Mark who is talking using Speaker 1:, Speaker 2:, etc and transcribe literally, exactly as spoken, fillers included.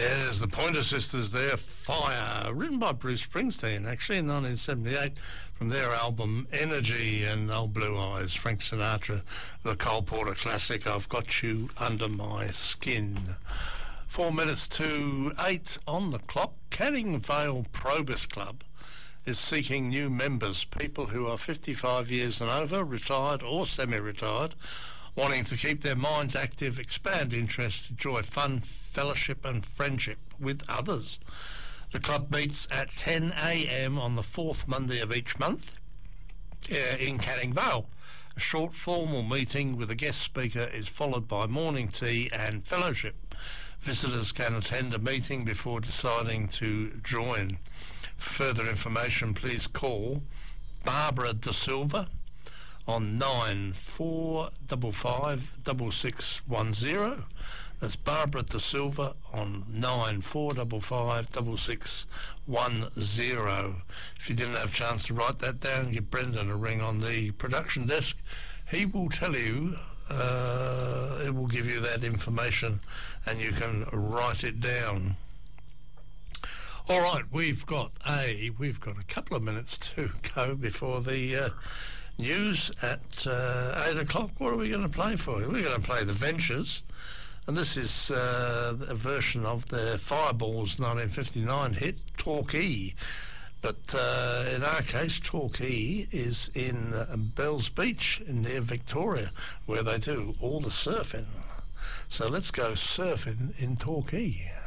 Speaker 1: Yes, the Pointer Sisters there, Fire, written by Bruce Springsteen, actually, in nineteen seventy-eight, from their album Energy, and Old Blue Eyes, Frank Sinatra, the Cole Porter classic, I've Got You Under My Skin. Four minutes to eight on the clock. Canning Vale Probus Club is seeking new members, people who are fifty-five years and over, retired or semi-retired, wanting to keep their minds active, expand interests, enjoy fun, fellowship and friendship with others. The club meets at ten a.m. on the fourth Monday of each month uh, in Canning Vale. A short formal meeting with a guest speaker is followed by morning tea and fellowship. Visitors can attend a meeting before deciding to join. For further information, please call Barbara De Silva on nine four five five six six one zero. That's Barbara De Silva on nine four five five six six one zero. If you didn't have a chance to write that down, give Brendan a ring on the production desk. He will tell you, uh, it will give you that information and you can write it down. All right, we've got a, we've got a couple of minutes to go before the uh, news at uh, eight o'clock. What are we going to play for you? We're going to play The Ventures, and this is uh, a version of their Fireballs nineteen fifty-nine hit, Torquay. But uh, in our case, Torquay is in uh, Bells Beach in near Victoria, where they do all the surfing. So let's go surfing in Torquay.